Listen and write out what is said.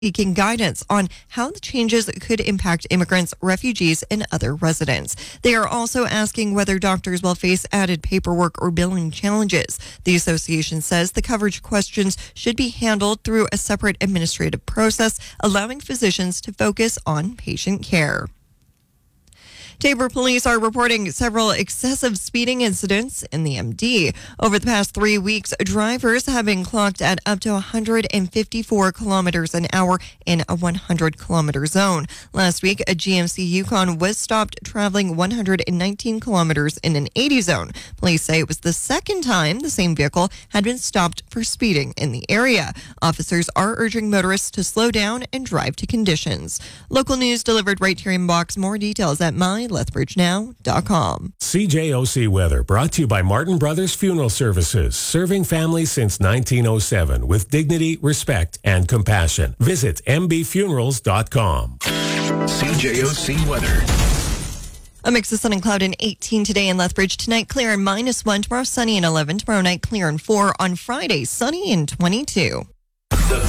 seeking guidance on how the changes could impact immigrants, refugees, and other residents. They are also asking whether doctors will face added paperwork or billing challenges. The association says the coverage questions should be handled through a separate administrative process, allowing physicians to focus on patient care. Taber police are reporting several excessive speeding incidents in the MD. Over the past 3 weeks, drivers have been clocked at up to 154 kilometers an hour in a 100-kilometer zone. Last week, a GMC Yukon was stopped traveling 119 kilometers in an 80 zone. Police say it was the second time the same vehicle had been stopped for speeding in the area. Officers are urging motorists to slow down and drive to conditions. Local news delivered right here in box. More details at MyLethbridgeNow.com. CJOC weather brought to you by Martin Brothers Funeral Services, serving families since 1907 with dignity, respect, and compassion. Visit mbfunerals.com. CJOC weather. A mix of sun and cloud and 18 today in Lethbridge. Tonight, clear and -1. Tomorrow, sunny and 11. Tomorrow night, clear and 4. On Friday, sunny and 22.